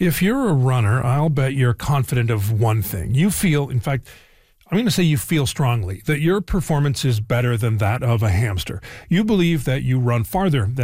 If you're a runner, I'll bet you're confident of one thing. You feel, in fact, I'm going to say you feel strongly that your performance is better than that of a hamster. You believe that you run farther than